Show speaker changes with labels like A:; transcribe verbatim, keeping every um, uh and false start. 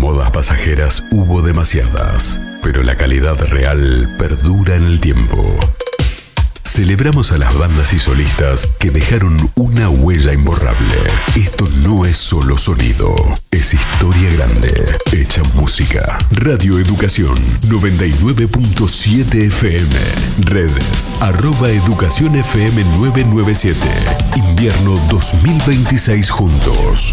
A: Modas pasajeras hubo demasiadas, pero la calidad real perdura en el tiempo. Celebramos a las bandas y solistas que dejaron una huella imborrable. Esto no es solo sonido, es historia grande, hecha música. Radio Educación noventa y nueve punto siete F M. Redes, arroba Educación F M nueve nueve siete. Invierno dos mil veintiséis juntos.